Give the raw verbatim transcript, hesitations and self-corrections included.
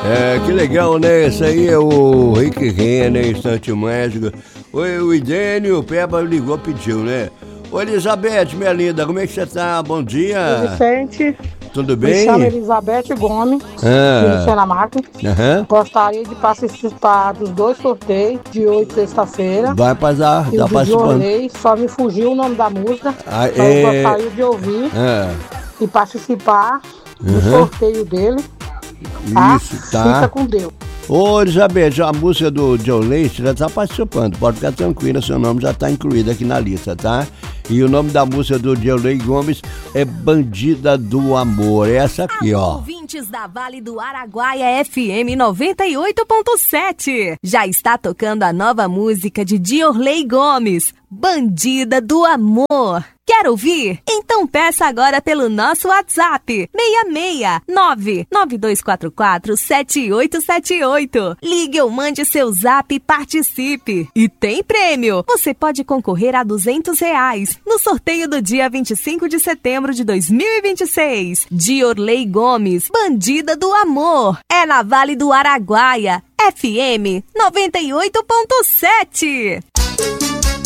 É, que legal, né? Esse aí é o Rick Renner, Instante Mágico. Oi, o Idênio, o Peba ligou, pediu, né? Oi, Elizabeth, minha linda, como é que você tá? Bom dia. Oi, Vicente. Tudo bem? Me chamo Elizabeth Gomes, Ah. de Luciana Marques. Aham. Gostaria de participar dos dois sorteios de hoje, sexta-feira. Vai passar, E tá o do participando. Jornei, só me fugiu o nome da música. Ah, Então é... eu gostaria de ouvir Ah. e participar do Uhum. sorteio dele. Tá? Isso, tá. Fica com Deus. Ô, Elizabeth, a música do John Leite já tá participando. Pode ficar tranquila, seu nome já tá incluído aqui na lista, tá? E o nome da música do John Leite Gomes é Bandida do Amor. É essa aqui, ó. Ouvintes da Vale do Araguaia F M noventa e oito ponto sete. Já está tocando a nova música de Diorley Gomes, Bandida do Amor. Quer ouvir? Então peça agora pelo nosso WhatsApp seis seis nove nove dois quatro quatro sete oito sete oito. Ligue ou mande seu zap e participe. E tem prêmio! Você pode concorrer a duzentos reais no sorteio do dia vinte e cinco de setembro de dois mil e vinte e seis. Diorley Gomes, Bandida do Amor. É na Vale do Araguaia, F M noventa e oito ponto sete.